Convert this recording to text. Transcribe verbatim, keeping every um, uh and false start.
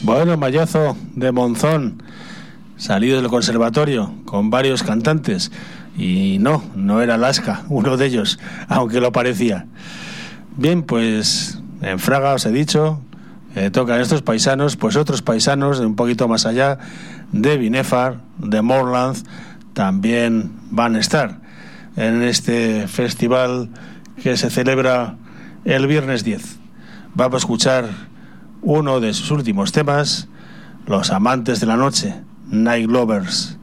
Bueno, Mallazo de Monzón, salido del conservatorio con varios cantantes, y no, no era Alaska, uno de ellos, aunque lo parecía. Bien, pues en Fraga os he dicho, eh, tocan estos paisanos, pues otros paisanos de un poquito más allá, de Binefar, de Moorland, también van a estar en este festival que se celebra el viernes diez. Vamos a escuchar uno de sus últimos temas, Los amantes de la noche, Night Lovers.